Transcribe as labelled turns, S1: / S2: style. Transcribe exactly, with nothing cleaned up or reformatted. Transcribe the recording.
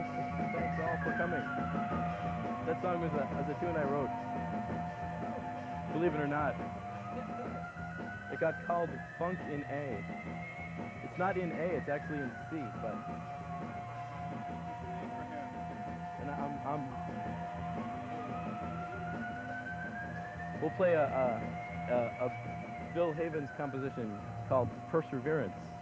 S1: Thanks all for coming. That song was a, was a tune I wrote. Believe it or not. It got called Funk in A. It's not in A, it's actually in C, but... And I'm... I'm we'll play a, a, a, a Bill Havens composition called Perseverance.